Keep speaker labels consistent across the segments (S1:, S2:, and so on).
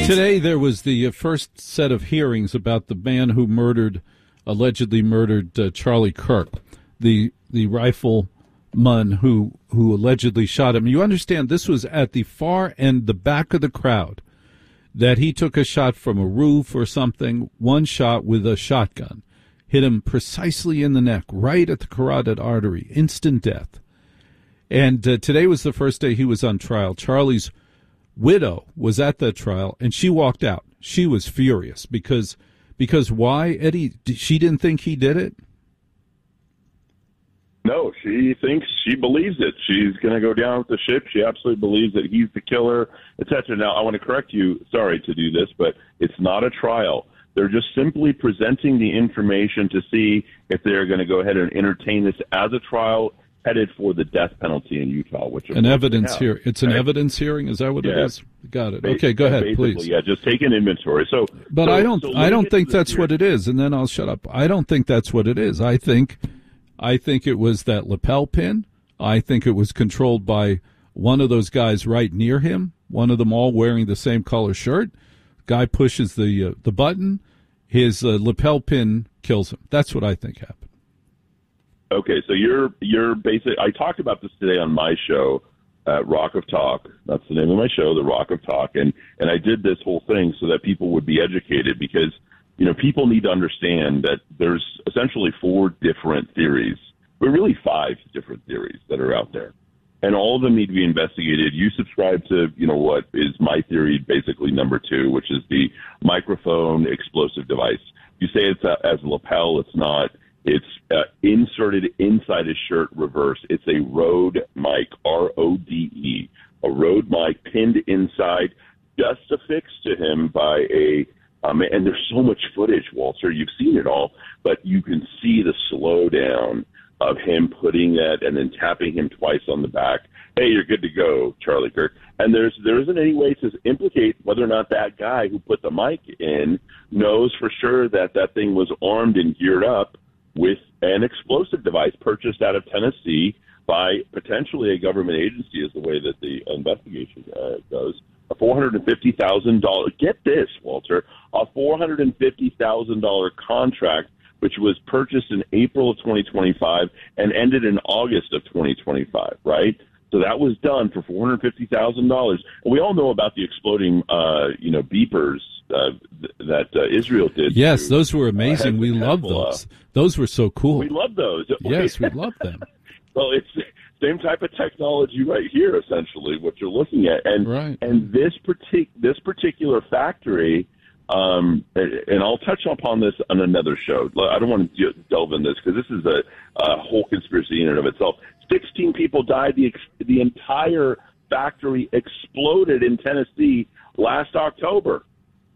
S1: Today there was the first set of hearings about the man who allegedly murdered Charlie Kirk, the rifleman who allegedly shot him. You understand this was at the far end, the back of the crowd, that he took a shot from a roof or something, one shot with a shotgun, hit him precisely in the neck, right at the carotid artery, instant death. And today was the first day he was on trial. Charlie's widow was at that trial, and she walked out. She was furious because why, Eddie? She didn't think he did it?
S2: No, she believes it. She's going to go down with the ship. She absolutely believes that he's the killer, etc. Now, I want to correct you. Sorry to do this, but it's not a trial. They're just simply presenting the information to see if they're going to go ahead and entertain this as a trial headed for the death penalty in Utah. Which
S1: an evidence hearing. It's an evidence hearing. Is that what it is? Got it. Okay, go ahead, please.
S2: Yeah, just take an inventory.
S1: But I don't think that's what it is, and then I'll shut up. I don't think that's what it is. I think it was that lapel pin. I think it was controlled by one of those guys right near him, one of them all wearing the same color shirt. Guy pushes the button. His lapel pin kills him. That's what I think happened.
S2: Okay, so you're basic. I talked about this today on my show, Rock of Talk. That's the name of my show, The Rock of Talk, and I did this whole thing so that people would be educated because people need to understand that there's essentially 4 different theories, but really 5 different theories that are out there, and all of them need to be investigated. You subscribe to what is my theory, basically number 2, which is the microphone explosive device. You say it's as a lapel, it's not. It's inserted inside his shirt reverse. It's a Rode mic, R-O-D-E, a Rode mic pinned inside, just affixed to him by and there's so much footage, Walter. You've seen it all, but you can see the slowdown of him putting that and then tapping him twice on the back. Hey, you're good to go, Charlie Kirk. And there isn't any way to implicate whether or not that guy who put the mic in knows for sure that thing was armed and geared up with an explosive device purchased out of Tennessee by potentially a government agency, is the way that the investigation goes. A $450,000, get this, Walter, a $450,000 contract, which was purchased in April of 2025 and ended in August of 2025, right? So that was done for $450,000. And we all know about the exploding, beepers that Israel did.
S1: Yes, those were amazing. We love those. Those were so cool.
S2: We love those.
S1: Yes, we love them.
S2: Well, it's the same type of technology right here, essentially, what you're looking at. And
S1: right.
S2: And this particular factory, and I'll touch upon this on another show. I don't want to delve in this because this is a whole conspiracy in and of itself. 16 people died. The entire factory exploded in Tennessee last October.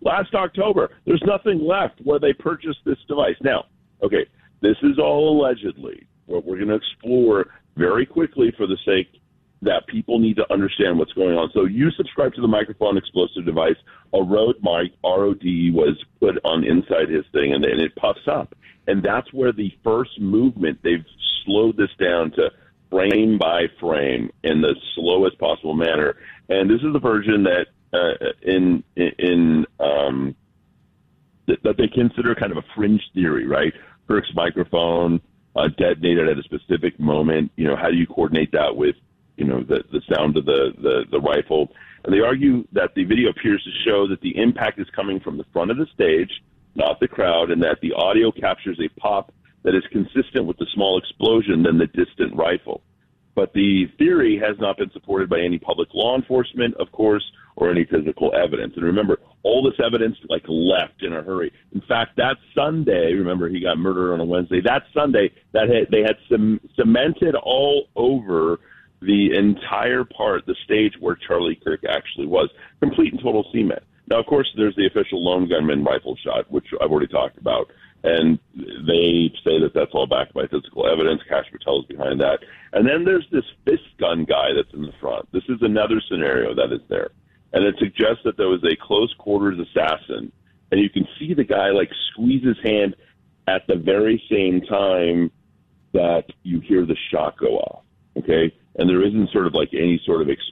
S2: There's nothing left where they purchased this device. Now, okay, this is all allegedly. What we're going to explore very quickly for the sake that people need to understand what's going on. So you subscribe to the microphone explosive device. A Rode mic, R-O-D, was put on inside his thing, and then it puffs up. And that's where the first movement, they've slowed this down to frame by frame in the slowest possible manner. And this is the version that that they consider kind of a fringe theory, right? Kirk's microphone detonated at a specific moment. How do you coordinate that with, the sound of the rifle? And they argue that the video appears to show that the impact is coming from the front of the stage, not the crowd, and that the audio captures a pop that is consistent with the small explosion than the distant rifle. But the theory has not been supported by any public law enforcement, of course, or any physical evidence. And remember, all this evidence left in a hurry. In fact, that Sunday, remember he got murdered on a Wednesday. That Sunday, they had cemented all over the entire the stage where Charlie Kirk actually was, complete and total cement. Now, of course, there's the official lone gunman rifle shot, which I've already talked about. And they say that that's all backed by physical evidence. Kash Patel is behind that. And then there's this fist gun guy that's in the front. This is another scenario that is there. And it suggests that there was a close quarters assassin. And you can see the guy squeeze his hand at the very same time that you hear the shot go off. Okay? And there isn't any sort of